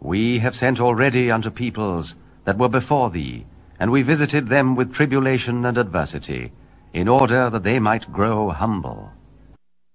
We have sent already unto peoples that were before thee, and we visited them with tribulation and adversity, in order that they might grow humble.